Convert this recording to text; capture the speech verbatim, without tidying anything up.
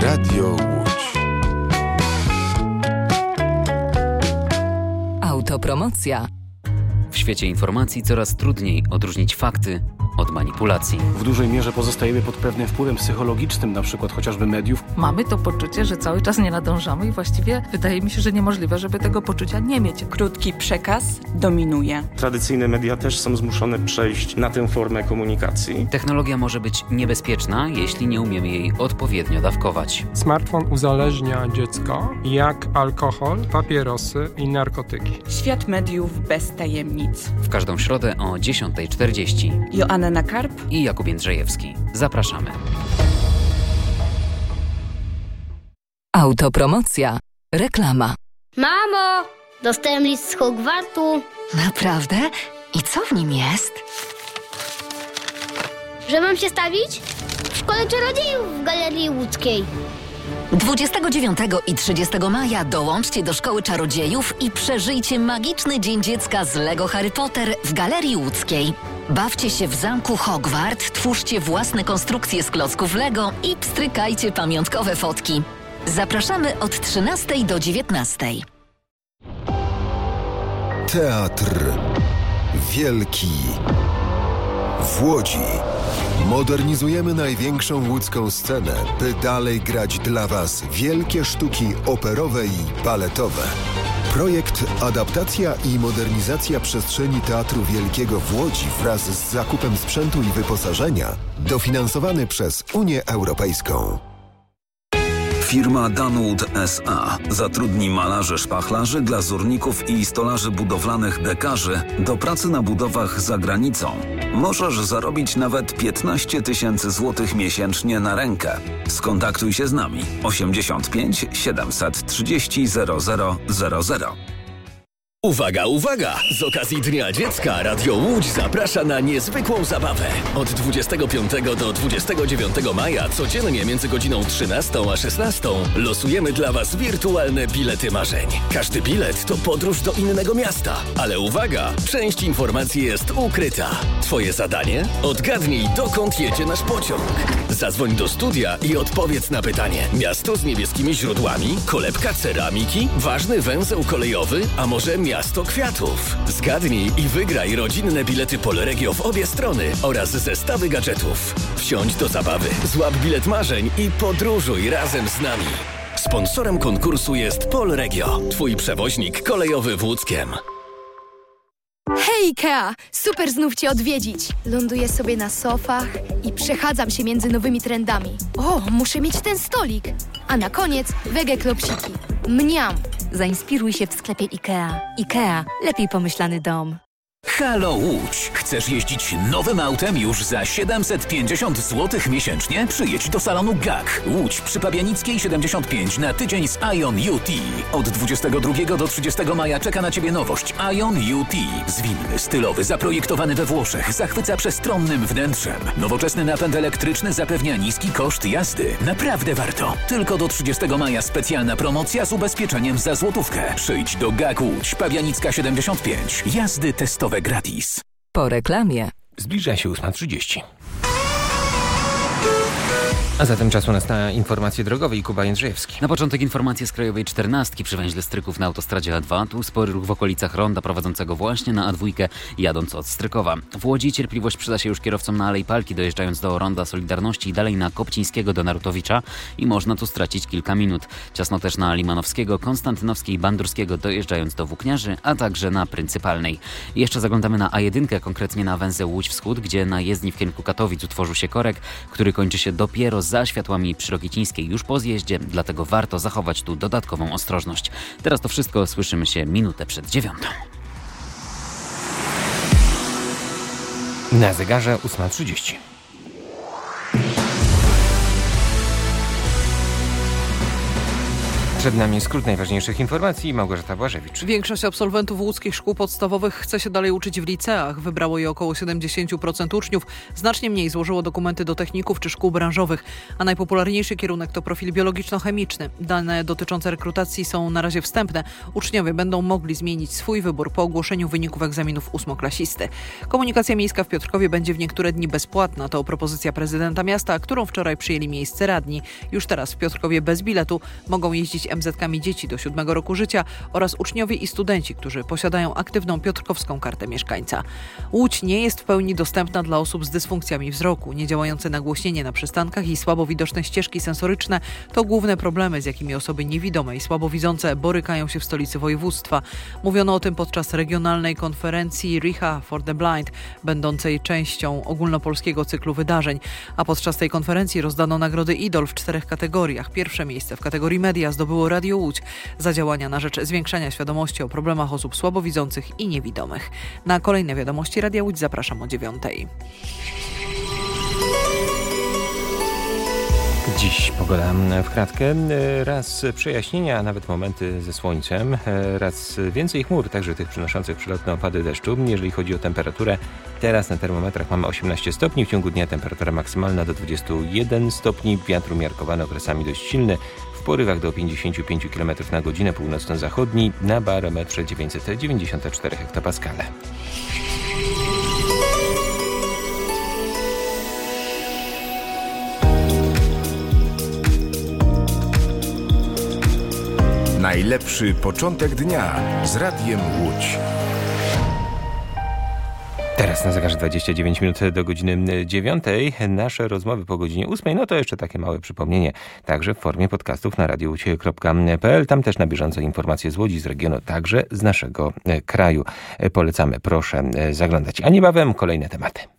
Radio Łódź. Autopromocja. W świecie informacji coraz trudniej odróżnić fakty od manipulacji. W dużej mierze pozostajemy pod pewnym wpływem psychologicznym, na przykład chociażby mediów. Mamy to poczucie, że cały czas nie nadążamy i właściwie wydaje mi się, że niemożliwe, żeby tego poczucia nie mieć. Krótki przekaz dominuje. Tradycyjne media też są zmuszone przejść na tę formę komunikacji. Technologia może być niebezpieczna, jeśli nie umiemy jej odpowiednio dawkować. Smartfon uzależnia dziecko jak alkohol, papierosy i narkotyki. Świat mediów bez tajemnic. W każdą środę o dziesiąta czterdzieści. Joanna Karp i Jakub Jędrzejewski. Zapraszamy. Autopromocja. Reklama. Mamo! Dostałem list z Hogwartu. Naprawdę? I co w nim jest? Że mam się stawić? W Szkole Czarodziejów w Galerii Łódzkiej. dwudziestego dziewiątego i trzydziestego maja dołączcie do Szkoły Czarodziejów i przeżyjcie magiczny Dzień Dziecka z Lego Harry Potter w Galerii Łódzkiej. Bawcie się w zamku Hogwart, twórzcie własne konstrukcje z klocków Lego i pstrykajcie pamiątkowe fotki. Zapraszamy od trzynastej do dziewiętnastej. Teatr Wielki w Łodzi. Modernizujemy największą łódzką scenę, by dalej grać dla Was wielkie sztuki operowe i baletowe. Projekt Adaptacja i modernizacja przestrzeni Teatru Wielkiego w Łodzi wraz z zakupem sprzętu i wyposażenia dofinansowany przez Unię Europejską. Firma Danwood S A zatrudni malarzy szpachlarzy, glazurników i stolarzy budowlanych dekarzy do pracy na budowach za granicą. Możesz zarobić nawet piętnaście tysięcy złotych miesięcznie na rękę. Skontaktuj się z nami osiemdziesiąt pięć siedemset trzydzieści zero zero zero zero. Uwaga, uwaga! Z okazji Dnia Dziecka Radio Łódź zaprasza na niezwykłą zabawę. Od dwudziestego piątego do dwudziestego dziewiątego maja codziennie między godziną trzynastą a szesnastą losujemy dla Was wirtualne bilety marzeń. Każdy bilet to podróż do innego miasta. Ale uwaga! Część informacji jest ukryta. Twoje zadanie? Odgadnij, dokąd jedzie nasz pociąg. Zadzwoń do studia i odpowiedz na pytanie. Miasto z niebieskimi źródłami? Kolebka ceramiki? Ważny węzeł kolejowy? A może miasto kwiatów? Zgadnij i wygraj rodzinne bilety Polregio w obie strony oraz zestawy gadżetów. Wsiądź do zabawy, złap bilet marzeń i podróżuj razem z nami. Sponsorem konkursu jest Polregio, twój przewoźnik kolejowy w Łódzkiem. Hej Ikea! Super znów Cię odwiedzić. Ląduję sobie na sofach i przechadzam się między nowymi trendami. O, muszę mieć ten stolik. A na koniec wege klopsiki. Mniam! Zainspiruj się w sklepie Ikea. Ikea. Lepiej pomyślany dom. Halo Łódź! Chcesz jeździć nowym autem już za siedemset pięćdziesiąt złotych miesięcznie? Przyjedź do salonu G A K. Łódź przy Pabianickiej siedemdziesiąt pięć na tydzień z Ion U T. Od dwudziestego drugiego do trzydziestego maja czeka na Ciebie nowość Ion U T. Zwinny, stylowy, zaprojektowany we Włoszech, zachwyca przestronnym wnętrzem. Nowoczesny napęd elektryczny zapewnia niski koszt jazdy. Naprawdę warto. Tylko do trzydziestego maja specjalna promocja z ubezpieczeniem za złotówkę. Przyjdź do G A K Łódź, Pabianicka siedemdziesiąt pięć. Jazdy testowe gratis. Po reklamie. Zbliża się ósma trzydzieści. A zatem czasu na informacje drogowe i Kuba Jędrzejewski. Na początek informacje z Krajowej czternastki przy węźle Stryków na autostradzie A dwa. Tu spory ruch w okolicach ronda prowadzącego właśnie na A dwa, jadąc od Strykowa. W Łodzi cierpliwość przyda się już kierowcom na Alei Palki, dojeżdżając do ronda Solidarności i dalej na Kopcińskiego do Narutowicza i można tu stracić kilka minut. Ciasno też na Limanowskiego, Konstantynowskiej i Bandurskiego, dojeżdżając do Włókniarzy, a także na Pryncypalnej. I jeszcze zaglądamy na A jeden, konkretnie na węzeł Łódź Wschód, gdzie na jezdni w kierunku Katowic utworzył się korek, który kończy się dopiero za światłami przy Rokicińskiej już po zjeździe, dlatego warto zachować tu dodatkową ostrożność. Teraz to wszystko, słyszymy się minutę przed dziewiątą. Na zegarze ósma trzydzieści. Przed nami skrót najważniejszych informacji. Małgorzata Błażewicz. Większość absolwentów łódzkich szkół podstawowych chce się dalej uczyć w liceach. Wybrało je około siedemdziesiąt procent uczniów. Znacznie mniej złożyło dokumenty do techników czy szkół branżowych. A najpopularniejszy kierunek to profil biologiczno-chemiczny. Dane dotyczące rekrutacji są na razie wstępne. Uczniowie będą mogli zmienić swój wybór po ogłoszeniu wyników egzaminów ósmoklasisty. Komunikacja miejska w Piotrkowie będzie w niektóre dni bezpłatna. To propozycja prezydenta miasta, którą wczoraj przyjęli miejsce radni. Już teraz w Piotrkowie bez biletu mogą jeździć em zetkami dzieci do siódmego roku życia oraz uczniowie i studenci, którzy posiadają aktywną piotrkowską kartę mieszkańca. Łódź nie jest w pełni dostępna dla osób z dysfunkcjami wzroku. Niedziałające nagłośnienie na przystankach i słabo widoczne ścieżki sensoryczne to główne problemy, z jakimi osoby niewidome i słabowidzące borykają się w stolicy województwa. Mówiono o tym podczas regionalnej konferencji Riha for the Blind, będącej częścią ogólnopolskiego cyklu wydarzeń. A podczas tej konferencji rozdano nagrody Idol w czterech kategoriach. Pierwsze miejsce w kategorii media zdobyło Radio Łódź za działania na rzecz zwiększania świadomości o problemach osób słabowidzących i niewidomych. Na kolejne wiadomości Radia Łódź zapraszam o dziewiątej. Dziś pogoda w kratkę. Raz przejaśnienia, a nawet momenty ze słońcem. Raz więcej chmur, także tych przynoszących przelotne opady deszczu. Jeżeli chodzi o temperaturę, teraz na termometrach mamy osiemnaście stopni. W ciągu dnia temperatura maksymalna do dwudziestu jeden stopni. Wiatr umiarkowany, okresami dość silny. W porywach do pięćdziesiąt pięć kilometrów na godzinę północno-zachodni. Na barometrze dziewięćset dziewięćdziesiąt cztery hektopaskale. Najlepszy początek dnia z Radiem Łódź. Teraz na zegarze dwadzieścia dziewięć minut do godziny dziewiątej. Nasze rozmowy po godzinie ósmej. No to jeszcze takie małe przypomnienie. Także w formie podcastów na radio łódź kropka p l. Tam też na bieżąco informacje z Łodzi, z regionu, także z naszego kraju. Polecamy, proszę zaglądać. A niebawem kolejne tematy.